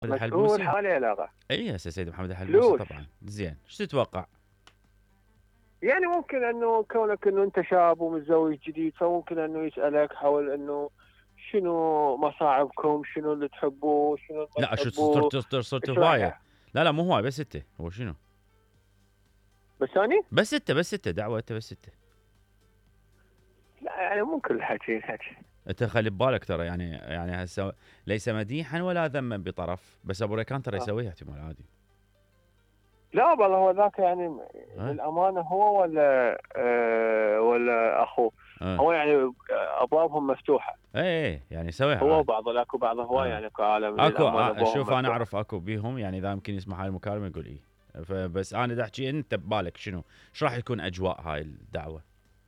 محمد مسؤول الحلبوسي. حالي علاقة. اي هسه سيد محمد الحلبوسي فلوس. طبعا. زين ايش تتوقع؟ يعني ممكن انه كونك انه انت شاب ومتزوج جديد، فممكن انه يسألك حول انه شنو مصاعبكم، شنو اللي تحبوه، شنو اللي ما لا شو تحبوه. صرت ايش هوايه. رايك؟ لا مو هوايه، بس ستة. هو شنو؟ بس ثاني؟ بس ستة دعوه، انت بس ستة. لا يعني مو كل حكي. انت خلي ببالك ترى، يعني هسه ليس مديحا ولا ذما بطرف، بس ابو ريكان ترى يسويها احتمال عادي. لا والله هو ذاك يعني ها للأمانة، هو ولا أخوه. ها هو يعني أبوابهم مفتوحة. ايه يعني يسويها هو عادي. وبعض اكو بعض هواي اه يعني كعالم اكو للأمانة أبوابهم شوف انا مفتوحة. اعرف اكو بيهم، يعني اذا يمكن يسمع هاي المكالمه يقول ايه. فبس انا دا احكي انت ببالك شنو، ايش راح يكون اجواء هاي الدعوه؟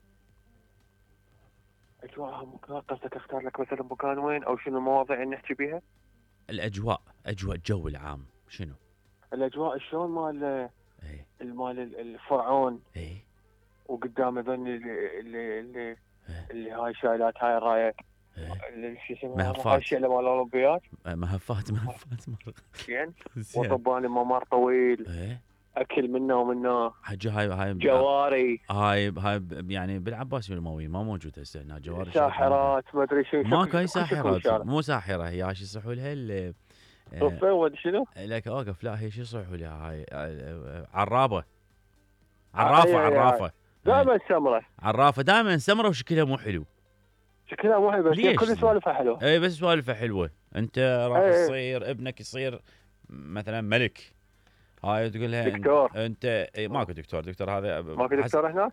أجواء مكان، قصدك أختار لك مثلا مكان وين أو شنو المواضيع اللي نحكي بيها؟ الاجواء، اجواء الجو العام شنو؟ الأجواء شلون ايه مال الفرعون، ايه وقدامه ذن اللي ايه اللي هاي شايلات هاي الراية، ايه اللي شو يسمونه هذا، هاي مهفات. الشيله مال الأولمبيات. مهفات مرة. زين. زين. وطباني ممر طويل، ايه أكل منه ومنه، حجي هاي جواري، يعني بالعباسي والاموي ما موجود هسه هنا جوار الشرق موجود. ساحرات، ما أدري شنو، ماكو هاي كل شكل ساحرات، الشارع. مو ساحره هي شو يصيحوا لها صفة ولا شنو؟ لك اوقف. لا هي شو يصيحوا لها هاي عرابه. اي اي اي. عرافه. اي دائما سمرة. عرافه دائما سمره وشكلها مو حلو. شكلها مو حلو، بس هي ليش كل زين؟ سوالفها حلوه. اي بس سوالفه حلوه. انت اي راح اي. تصير ابنك يصير مثلا ملك. هاي تقول لها دكتور. انت ماكو دكتور. دكتور هذا ماكو دكتور هناك؟